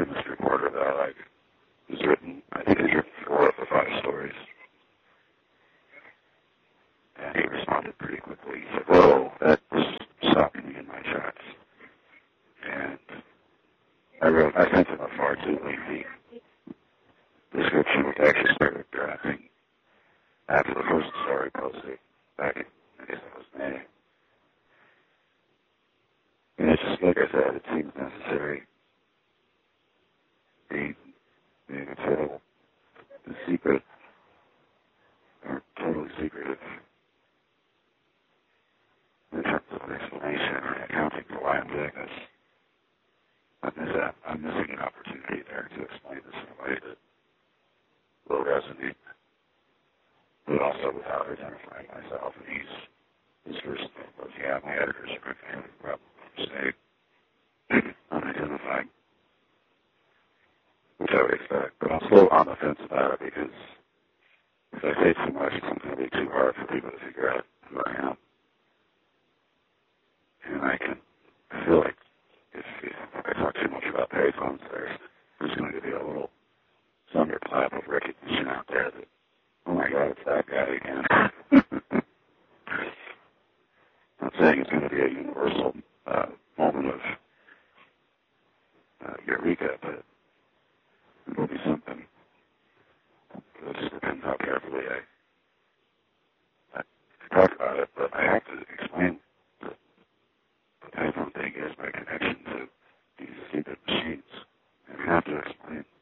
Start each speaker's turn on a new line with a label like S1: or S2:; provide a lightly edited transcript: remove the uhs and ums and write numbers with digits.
S1: this reporter that I was written, I think he's written 4 of the 5 stories. And he responded pretty quickly. He said, whoa, that was stopping me in my tracks. And I sent him a far too lengthy description, which I actually started drafting after the first story posted back in, I guess it was May. And it's just, like I said, it seems necessary. The secret, or totally secretive, in terms of explanation or accounting for why I'm doing this. I'm missing an opportunity there to explain this in a way that will resonate, but also without identifying myself. And his first thing was, yeah, my editors are going to probably say unidentified, which I would expect. But I'm still on the fence about it because if I say too much, it's going to be too hard for people to figure out who I am. And I feel like if I talk too much about payphones, there's going to be a little thunderclap of recognition out there that, oh my God, it's that guy again. I'm saying it's going to be a universal moment of eureka, but it will be something. It just depends how carefully I talk about it, but I have to explain that the payphone thing is my connection to these secret machines. And I have to explain